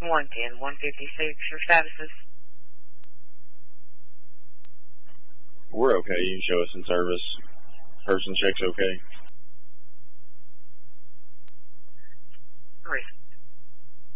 110, 156, your statuses? We're okay. You can show us in service. Person check's okay. Great.